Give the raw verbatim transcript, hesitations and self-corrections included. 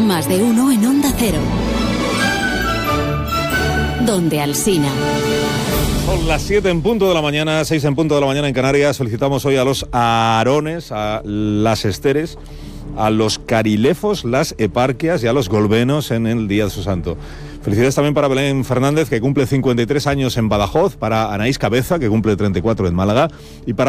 Más de uno en Onda Cero. Donde Alsina. Son las siete en punto de la mañana, seis en punto de la mañana en Canarias. Solicitamos hoy a los Aarones, a las Esteres, a los Carilefos, las Eparquias y a los Golbenos en el Día de su Santo. Felicidades también para Belén Fernández, que cumple cincuenta y tres años en Badajoz, para Anaís Cabeza, que cumple treinta y cuatro en Málaga, y para